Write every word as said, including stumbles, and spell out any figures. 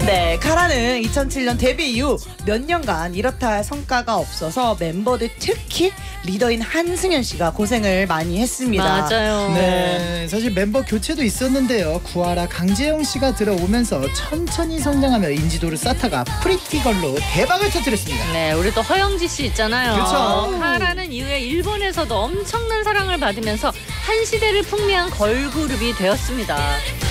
네, 카라는 이천칠 년 데뷔 이후 몇 년간 이렇다 할 성과가 없어서 멤버들 특히 리더인 한승연 씨가 고생을 많이 했습니다. 맞아요. 네, 사실 멤버 교체도 있었는데요. 구하라 강재영 씨가 들어오면서 천천히 성장하며 인지도를 쌓다가 프리티걸로 대박을 터뜨렸습니다. 네, 우리 또 허영지 씨 있잖아요. 그렇죠. 카라는 이후에 일본에서도 엄청난 사랑을 받으면서 한 시대를 풍미한 걸그룹이 되었습니다.